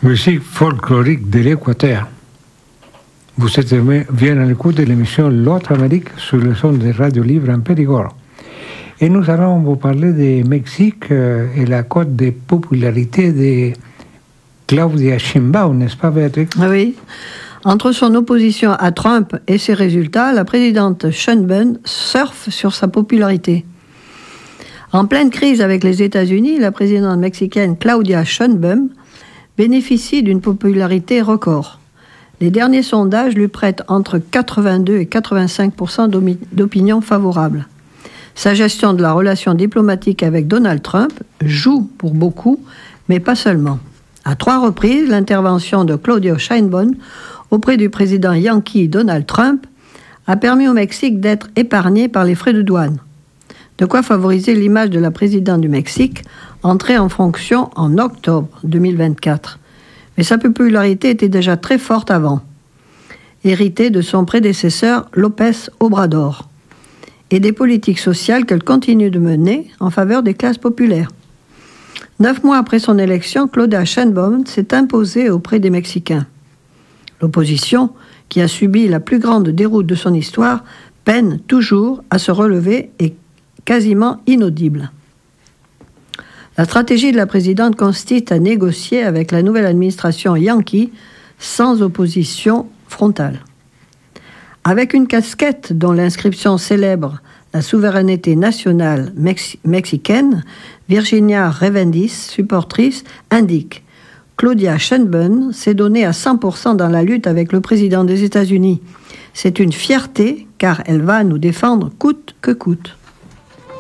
musique folklorique de l'Équateur. Vous êtes bien à l'écoute de l'émission L'autre Amérique sur le son de Radio Libre en Périgord. Et nous allons vous parler du Mexique et la cote de popularité de Claudia Sheinbaum, n'est-ce pas, Béatrix? Oui. Entre son opposition à Trump et ses résultats, la présidente Sheinbaum surfe sur sa popularité. En pleine crise avec les États-Unis, la présidente mexicaine Claudia Sheinbaum bénéficie d'une popularité record. Les derniers sondages lui prêtent entre 82 et 85% d'opinion favorable. Sa gestion de la relation diplomatique avec Donald Trump joue pour beaucoup, mais pas seulement. À 3 reprises, l'intervention de Claudia Sheinbaum auprès du président yankee Donald Trump a permis au Mexique d'être épargné par les frais de douane. De quoi favoriser l'image de la présidente du Mexique, entrée en fonction en octobre 2024. Mais sa popularité était déjà très forte avant, héritée de son prédécesseur López Obrador, et des politiques sociales qu'elle continue de mener en faveur des classes populaires. 9 mois après son élection, Claudia Sheinbaum s'est imposée auprès des Mexicains. L'opposition, qui a subi la plus grande déroute de son histoire, peine toujours à se relever et quasiment inaudible. La stratégie de la présidente consiste à négocier avec la nouvelle administration yankee sans opposition frontale. Avec une casquette dont l'inscription célèbre la souveraineté nationale mexicaine, Virginia Revendis, supportrice, indique « Claudia Sheinbaum s'est donnée à 100% dans la lutte avec le président des États-Unis. C'est une fierté car elle va nous défendre coûte que coûte. »